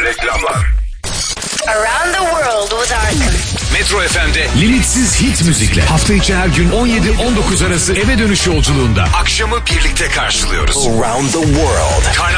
Reklamlar. Around the World with Arkin. Metro FM'de limitsiz hit müzikle hafta içi her gün 17-19 arası eve dönüş yolculuğunda akşamı birlikte karşılıyoruz. Around the World.